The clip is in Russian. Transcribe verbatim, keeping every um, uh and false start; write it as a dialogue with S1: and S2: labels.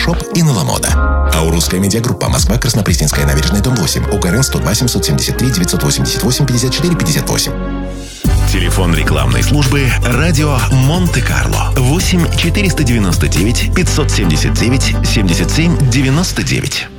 S1: Барбершоп и на Ламода. Аурусская медиагруппа. Москва, Краснопресненская набережная, дом восемь. УГРН сто два семьсот семьдесят три девятьсот восемьдесят восемь пятьдесят четыре пятьдесят восемь. Телефон рекламной службы «Радио Монте-Карло». восемь четыреста девяносто девять пятьсот семьдесят девять семьдесят семь девяносто девять.